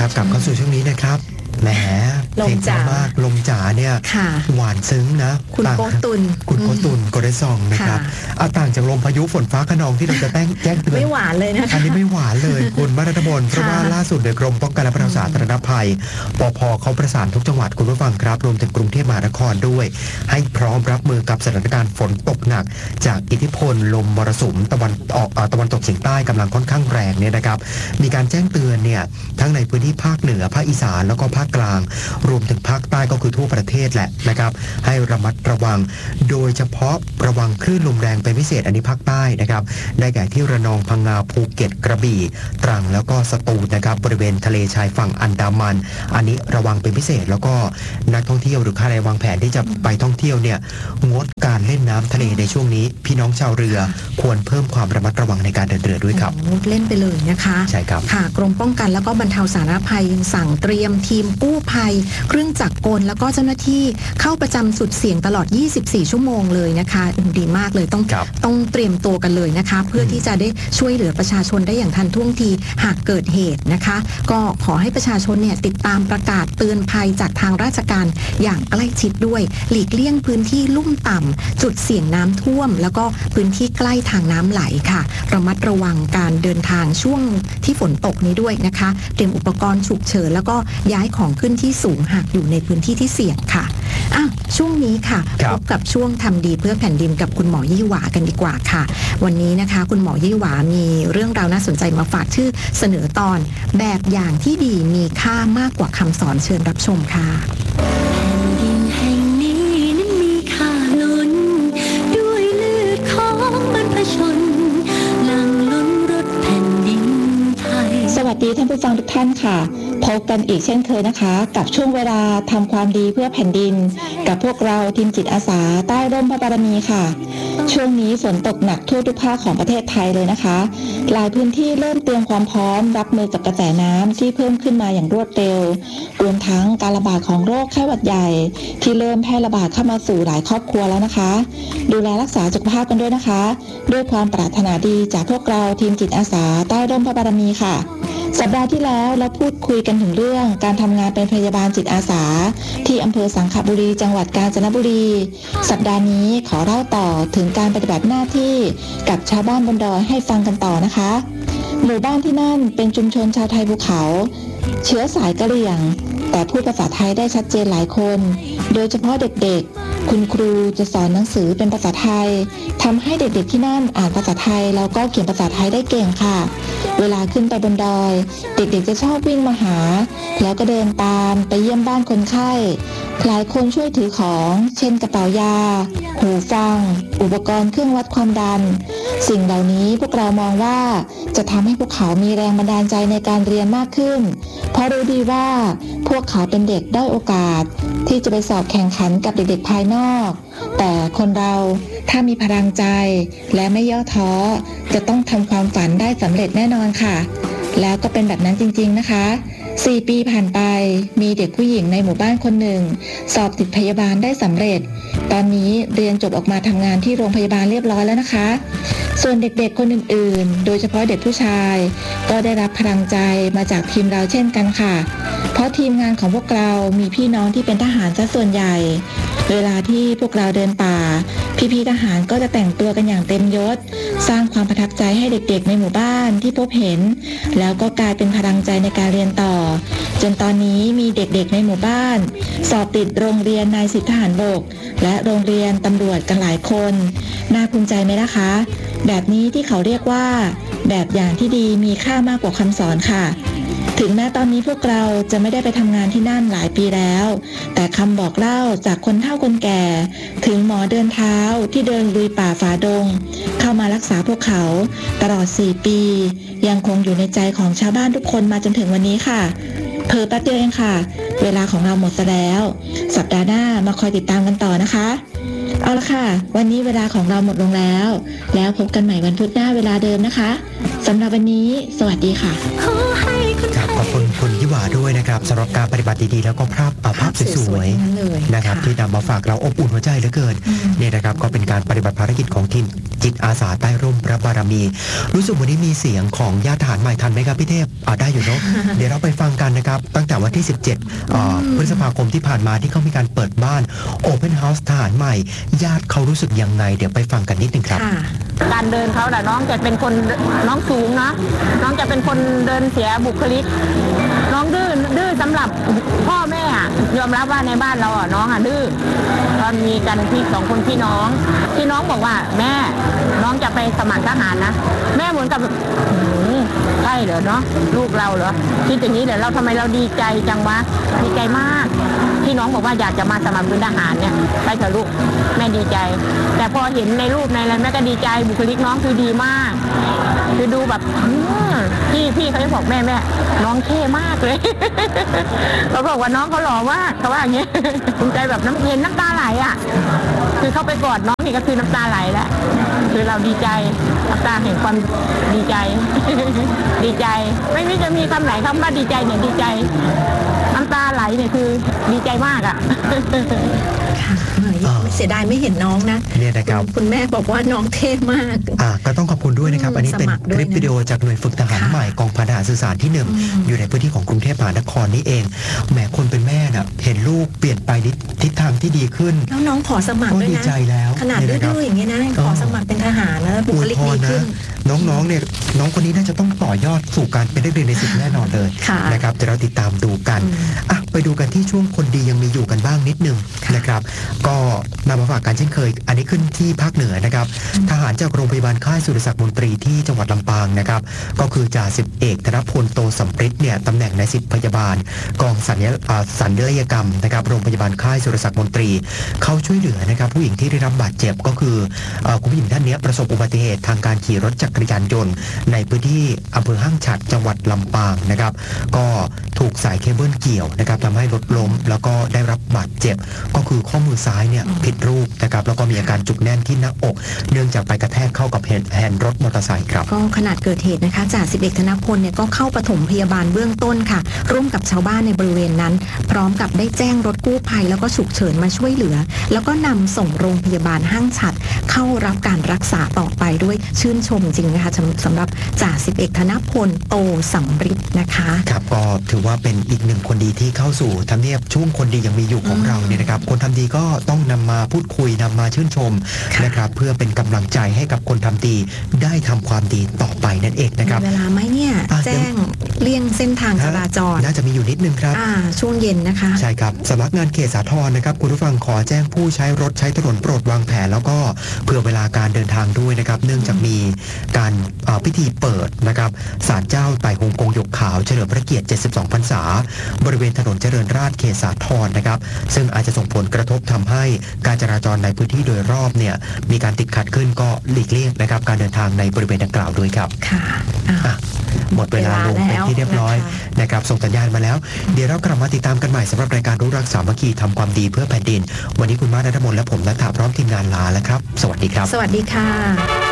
ครับกลับเข้าสู่ช่วงนี้นะครับแหมเพลงจ๋ามากลมจ๋าเนี่ยหวานซึ้งนะคุณโกตุนโกเรซองนะครับต่างจากลมพายุฝนฟ้าคะนองที่เราจะแจ้งเตือนไม่หวานเลยนะคะอันนี้ไม่หวานเลยคุณมารัตบลเพราะว่าล่าสุดโดยกรมป้องกันและบรรเทาสาธารณภัยปภเขาประสานทุกจังหวัดคุณผู้ฟังครับรวมถึงกรุงเทพมหานครด้วยให้พร้อมรับมือกับสถานการณ์ฝนตกหนักจากอิทธิพลลมมรสุมตะวันตกเฉียงใต้กำลังค่อนข้างแรงเนี่ยนะครับมีการแจ้งเตือนเนี่ยทั้งในพื้นที่ภาคเหนือภาคอีสานแล้วก็ภาคกลางรวมถึงภาคใต้ก็คือทั่วประเทศแหละนะครับให้ระมัดระวังโดยเฉพาะระวังคลื่นลมแรงเป็นพิเศษอันนี้ภาคใต้นะครับได้แก่ที่ระนองพังงาภูเก็ตกระบี่ตรังแล้วก็สตูลนะครับบริเวณทะเลชายฝั่งอันดามันอันนี้ระวังเป็นพิเศษแล้วก็นักท่องเที่ยวหรือใครวางแผนที่จะไปท่องเที่ยวเนี่ยงดการเล่นน้ำทะเลในช่วงนี้พี่น้องชาวเรือควรเพิ่มความระมัดระวังในการเดินเรือด้วยครับเล่นไปเลยนะคะใช่ครับค่ะกรมป้องกันแล้วก็บรรเทาสาธารณภัยสั่งเตรียมทีมกู้ภัยเครื่องจักรกลแล้วก็เจ้าหน้าที่เข้าประจำสุดเสี่ยงตลอด24ชั่วโมงเลยนะคะดีมากเลยต้องเตรียมตัวกันเลยนะคะเพื่อที่จะได้ช่วยเหลือประชาชนได้อย่างทันท่วงทีหากเกิดเหตุนะคะก็ขอให้ประชาชนเนี่ยติดตามประกาศเตือนภัยจากทางราชการอย่างใกล้ชิดด้วยหลีกเลี่ยงพื้นที่ลุ่มต่ำจุดเสี่ยงน้ำท่วมแล้วก็พื้นที่ใกล้ทางน้ำไหลค่ะระมัดระวังการเดินทางช่วงที่ฝนตกนี้ด้วยนะคะเตรียมอุปกรณ์ฉุกเฉินแล้วก็ย้ายของขึ้นที่สูงหากอยู่ในพื้นที่ที่เสี่ยงค่ะช่วงนี้ค่ะพบกับช่วงทำดีเพื่อแผ่นดินกับคุณหมอยี่หวากันดีกว่าค่ะวันนี้นะคะคุณหมอยี่หวามีเรื่องราวน่าสนใจมาฝากชื่อเสนอตอนแบบอย่างที่ดีมีค่ามากกว่าคำสอนเชิญรับชมค่ะสวัสดีท่านผู้ฟังทุกท่านค่ะพบกันอีกเช่นเคยนะคะกับช่วงเวลาทำความดีเพื่อแผ่นดินกับพวกเราทีมจิตอาสาใต้ร่มพระบารมีค่ะช่วงนี้ฝนตกหนักทั่วทุกภาคของประเทศไทยเลยนะคะหลายพื้นที่เริ่มเตรียมความพร้อมรับมือกับกระแสน้ำที่เพิ่มขึ้นมาอย่างรวดเร็วรวมทั้งการระบาดของโรคไข้หวัดใหญ่ที่เริ่มแพร่ระบาดเข้ามาสู่หลายครอบครัวแล้วนะคะดูแลรักษาสุขภาพกันด้วยนะคะด้วยความปรารถนาดีจากพวกเราทีมจิตอาสาใต้ร่มพระบารมีค่ะสัปดาห์ที่แล้วเราพูดคุยกันถึงเรื่องการทำงานเป็นพยาบาลจิตอาสาที่อำเภอสังขบุรีจังหวัดกาญจนบุรีสัปดาห์นี้ขอเล่าต่อถึงการปฏิบัติหน้าที่กับชาวบ้านบนดอยให้ฟังกันต่อนะคะหมู่บ้านที่นั่นเป็นชุมชนชาวไทยภูเขาเชื้อสายกะเหรี่ยงแต่พูดภาษาไทยได้ชัดเจนหลายคนโดยเฉพาะเด็กๆคุณครูจะสอนหนังสือเป็นภาษาไทยทำให้เด็กๆที่นั่นอ่านภาษาไทยแล้วก็เขียนภาษาไทยได้เก่งค่ะเวลาขึ้นไปบนดอยเด็กๆจะชอบวิ่งมาหาแล้วก็เดินตามไปเยี่ยมบ้านคนไข้หลายคนช่วยถือของเช่นกระเป๋ายาหูฟังอุปกรณ์เครื่องวัดความดันสิ่งเหล่านี้พวกเรามองว่าจะทำให้พวกเขามีแรงบันดาลใจในการเรียนมากขึ้นเพราะรู้ดีว่าพวกเขาเป็นเด็กได้โอกาสที่จะไปสอบแข่งขันกับเด็กๆภายนอกแต่คนเราถ้ามีพลังใจและไม่ย่อท้อจะต้องทำความฝันได้สำเร็จแน่นอนค่ะแล้วก็เป็นแบบนั้นจริงๆนะคะ4 ปีผ่านไปมีเด็กผู้หญิงในหมู่บ้านคนหนึ่งสอบติดพยาบาลได้สำเร็จตอนนี้เรียนจบออกมาทำงานที่โรงพยาบาลเรียบร้อยแล้วนะคะส่วนเด็กๆคนอื่นๆโดยเฉพาะเด็กผู้ชายก็ได้รับพลังใจมาจากทีมเราเช่นกันค่ะเพราะทีมงานของพวกเรามีพี่น้องที่เป็นทหารซะส่วนใหญ่เวลาที่พวกเราเดินป่าพี่ๆทหารก็จะแต่งตัวกันอย่างเต็มยศสร้างความประทับใจให้เด็กๆในหมู่บ้านที่พบเห็นแล้วก็กลายเป็นพลังใจในการเรียนต่อจนตอนนี้มีเด็กๆในหมู่บ้านสอบติดโรงเรียนนายสิบทหารบกและโรงเรียนตำรวจกันหลายคนน่าภูมิใจไหมล่ะคะแบบนี้ที่เขาเรียกว่าแบบอย่างที่ดีมีค่ามากกว่าคำสอนค่ะถึงแม้ตอนนี้พวกเราจะไม่ได้ไปทำงานที่นั่นหลายปีแล้วแต่คำบอกเล่าจากคนเฒ่าคนแก่ถึงหมอเดินเท้าที่เดินลุยป่าฝ่าดงเข้ามารักษาพวกเขาตลอด4 ปียังคงอยู่ในใจของชาวบ้านทุกคนมาจนถึงวันนี้ค่ะเพิ่งแป๊บเดียวเองค่ะเวลาของเราหมดซะแล้วสัปดาห์หน้ามาคอยติดตามกันต่อนะคะเอาละค่ะวันนี้เวลาของเราหมดลงแล้วพบกันใหม่วันพุธหน้าเวลาเดิมนะคะสำหรับวันนี้สวัสดีค่ะขอบคุณคุณยิวาด้วยนะครับสำหรับการปฏิบัติดีๆแล้วก็ภาพสวยๆทั้งนั้นเลยๆนะครับที่นำมาฝากเราอบอุ่นหัวใจเหลือเกินเนี่ยนะครับก็เป็นการปฏิบัติภารกิจของทีมจิตอาสาใต้ร่มพระบารมี รู้สึกวันนี้มีเสียงของญาติทหารใหม่ทันไหมครับพี่เทพได้อยู่เนาะ เดี๋ยวเราไปฟังกันนะครับตั้งแต่วันที่ 17 พฤษภาคมที่ผ่านมาที่เขามีการเปิดบ้าน Open House ทหารใหม่ญาติเขารู้สึกยังไงเดี๋ยวไปฟังกันนิดนึงครับค่ะการเดินเขาแต่น้องจะเป็นคนน้องสูงนะน้องจะเป็นคนเดินเสียบุคลิก น้องดื้อสำหรับพ่อแม่อะยอมรับว่าในบ้านเราอ่ะน้องอ่ะดื้อตอนมีกันพี่2 คนพี่น้องบอกว่าแม่น้องจะไปสมัครทหารนะแม่เหมือนกับแบบใช่เหรอเนาะลูกเราเหรอคิดอย่างนี้เหรอเราทำไมเราดีใจจังวะดีใจมากที่น้องบอกว่าอยากจะมาสมัครเป็นทหารเนี่ยไปเถอะลูกแม่ดีใจแต่พอเห็นในรูปในอะไรแม่ก็ดีใจบุคลิกน้องคือดีมากคือดูแบบพี่เขาจะบอกแม่น้องเท่มากเลย เขาบอกว่าน้องเขาหล่อมากเขาว่าอย่างเงี้ยภูมิใจแบบเห็นน้ำตาไหลอ่ะคือเข้าไปกอดน้องนี่ก็คือน้ำตาไหลแล้วคือเราดีใจน้ำตาแห่งความดีใจ ดีใจไม่รู้จะมีคำไหนคำว่าดีใจเนี่ยดีใจน้ำตาไหลเนี่ยคือดีใจมากอ่ะค่ะเสียดายไม่เห็นน้องนะเนี่ยนะครับคุณแม่บอกว่าน้องเท่มากก็ต้องขอบคุณด้วยนะครับอันนี้เป็นคลิปวิดีโอจากหน่วยฝึกทหารใหม่กองพันทหารสื่อสารที่1อยู่ในพื้นที่ของกรุงเทพมหานครนี่เองแหมคนเป็นแม่น่ะเห็นลูกเปลี่ยนไปทิศทางที่ดีขึ้นแล้วน้องขอสมัครก็ด้วยดีนะใจแล้วขนาดดื้อๆอย่างเงี้ยนะขอสมัครเป็นทหารนะบุคลิกดีขึ้นน้องๆเนี่ยน้องคนนี้น่าจะต้องต่อยอดสู่การเป็นนักเรียนใน10แน่นอนเลยค่ะนะครับเดี๋ยวเราติดตามดูกันไปดูกันที่ช่วงคนดียังมีอยู่กันบ้างนิดนึงนะครับก็นำมาฝากกันเช่นเคยอันนี้ขึ้นที่ภาคเหนือนะครับทหารจากโรงพยาบาลค่ายสุรศักดิ์มนตรีที่จังหวัดลำปางนะครับก็คือจ่าสิบเอกธนพลโตสำริดเนี่ยตำแหน่งนายสิบพยาบาลกองศัลยกรรมนะครับโรงพยาบาลค่ายสุรศักดิ์มนตรีเขาช่วยเหลือนะครับผู้หญิงที่ได้รับบาดเจ็บก็คือคุณผู้หญิงท่านนี้ประสบอุบัติเหตุทางการขี่รถจักรยานยนต์ในพื้นที่อำเภอห้างฉัตรจังหวัดลำปางนะครับก็ถูกสายเคเบิลเกี่ยวนะครับทำให้รถล้มแล้วก็ได้รับบาดเจ็บก็คือข้อมือซ้ายเนี่ยผิดรูปนะครับแล้วก็มีอาการจุกแน่นที่หน้าอกเนื่องจากไปกระแทกเข้ากับแฮนด์รถมอเตอร์ไซค์ครับก็ขนาดเกิดเหตุนะคะจ่าสิบเอกธนพลเนี่ยก็เข้าปฐมพยาบาลเบื้องต้นค่ะร่วมกับชาวบ้านในบริเวณนั้นพร้อมกับได้แจ้งรถกู้ภัยแล้วก็ฉุกเฉินมาช่วยเหลือแล้วก็นำส่งโรงพยาบาลห้างฉัตรเข้ารับการรักษาต่อไปด้วยชื่นชมจริงนะคะสำหรับจ่าสิบเอกธนพลโตสำริดนะคะครับก็ถือว่าเป็นอีกหนึ่งคนดีที่เข้าสู่ทำเนียบช่วงคนดียังมีอยู่ของเราเนี่ยนะครับคนทำดีก็ต้องนำมาพูดคุยนำมาชื่นชมนะครับเพื่อเป็นกำลังใจให้กับคนทำดีได้ทำความดีต่อไปนั่นเองนะครับมีเวลาไหมเนี่ยแจ้งเลี่ยงเส้นทางจราจรน่าจะมีอยู่นิดนึงครับช่วงเย็นนะคะใช่ครับสำนักงานเขตสาทรนะครับคุณผู้ฟังขอแจ้งผู้ใช้รถใช้ถนนโปรดวางแผนแล้วก็เผื่อเวลาการเดินทางด้วยนะครับเนื่องจากมีการพิธีเปิดนะครับศาลเจ้าไต่ฮงกงหยกขาวเฉลิมพระเกียรติ72พรรษาบริเวณถนนเจริญราษฎร์เขตสาทรนะครับซึ่งอาจจะส่งผลกระทบทำให้การจราจรในพื้นที่โดยรอบเนี่ยมีการติดขัดขึ้นก็หลีกเลี่ยงนะครับการเดินทางในบริเวณดังกล่าวด้วยครับค่ะหมดเวลาลงเป็นที่เรียบร้อยนะครับส่งสัญญาณมาแล้วเดี๋ยวเรากลับมาติดตามกันใหม่สำหรับรายการรู้รักสามัคคีทำความดีเพื่อแผ่นดินวันนี้คุณมาณัฐมนและผมนัทธาพร้อมทีมงานลาแล้วครับสวัสดีครับสวัสดีค่ะ